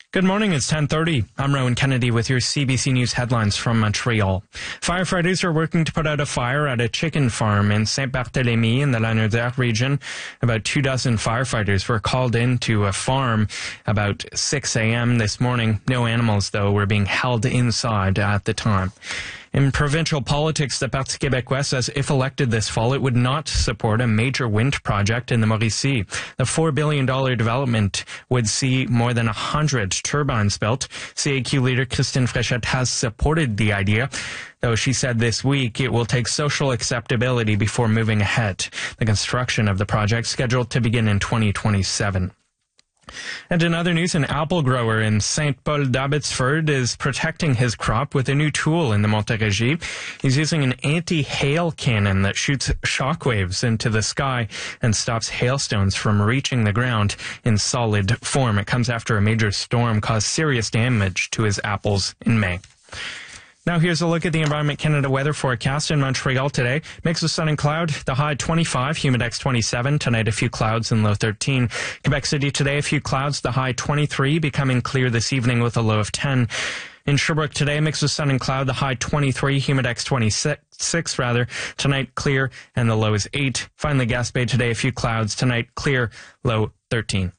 Good morning, it's 10:30. I'm Rowan Kennedy with your CBC News headlines from Montreal. Firefighters are working to put out a fire at a chicken farm in Saint-Barthélemy in the Lanaudière region. About 24 firefighters were called into a farm about 6 a.m. this morning. No animals, though, were being held inside at the time. In provincial politics, the Parti québécois says if elected this fall, it would not support a major wind project in the Mauricie. The $4 billion development would see more than 100 turbines built. CAQ leader Christine Fréchette has supported the idea, though she said this week it will take social acceptability before moving ahead. The construction of the project scheduled to begin in 2027. And in other news, an apple grower in St. Paul d'Abbotsford is protecting his crop with a new tool in the Montérégie. He's using an anti-hail cannon that shoots shockwaves into the sky and stops hailstones from reaching the ground in solid form. It comes after a major storm caused serious damage to his apples in May. Now here's a look at the Environment Canada weather forecast in Montreal today. Mix of sun and cloud, the high 25, humidex 27. Tonight a few clouds and low 13. Quebec City today a few clouds, the high 23, becoming clear this evening with a low of 10. In Sherbrooke today, mix of sun and cloud, the high 23, humidex 26. Tonight clear and the low is 8. Finally Gaspé today a few clouds, tonight clear, low 13.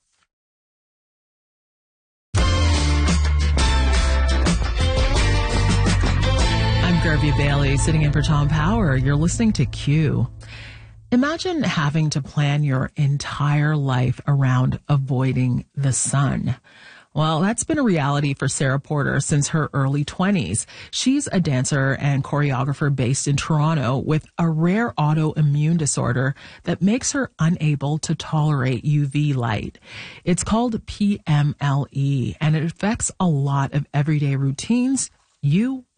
Garvey Bailey sitting in for Tom Power. You're listening to Q. Imagine having to plan your entire life around avoiding the sun. Well, that's been a reality for Sarah Porter since her early 20s. She's a dancer and choreographer based in Toronto with a rare autoimmune disorder that makes her unable to tolerate UV light. It's called PMLE, and it affects a lot of everyday routines you